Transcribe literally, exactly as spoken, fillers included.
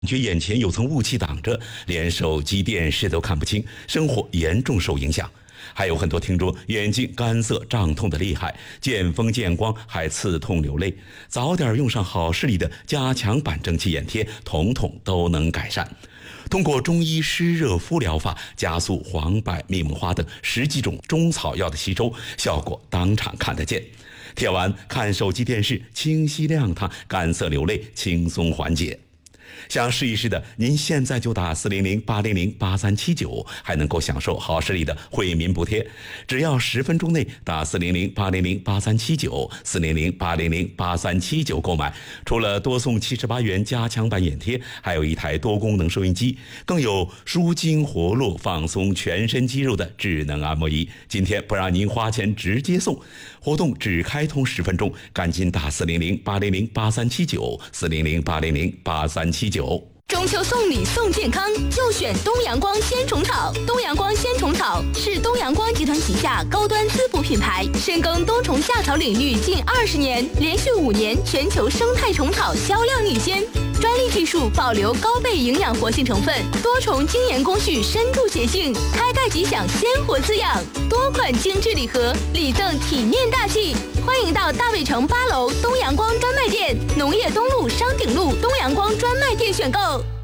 觉眼前有层雾气挡着，连手机、电视都看不清，生活严重受影响。还有很多听众眼睛干涩、胀痛的厉害，见风见光还刺痛流泪。早点用上好视力的加强版蒸汽眼贴，统统都能改善。通过中医湿热敷疗法，加速黄柏、密蒙花等十几种中草药的吸收，效果当场看得见。贴完看手机电视，清晰亮堂，干涩流泪轻松缓解。想试一试的，您现在就打四零零八零零八三七九，还能够享受好视力的惠民补贴。只要十分钟内打四零零八零零八三七九，四零零八零零八三七九购买，除了多送七十八元加强版眼贴，还有一台多功能收音机，更有舒筋活络、放松全身肌肉的智能按摩仪。今天不让您花钱，直接送。活动只开通十分钟，赶紧打四零零八零零八三七九，四零零八零零八三七九。 中秋送礼送健康，就选东阳光鲜虫草。东阳光鲜虫草是东阳光集团旗下高端滋补品牌，深耕多虫夏草领域近二十年，连续五年全球生态虫草销量领先。专利技术保留高倍营养活性成分，多重精研工序深度洁净，开盖即享鲜活滋养。多款精致礼盒，礼赠体面大气。欢迎到大卫城八楼东阳光专卖店、农业东路商鼎路东阳光专卖店选购。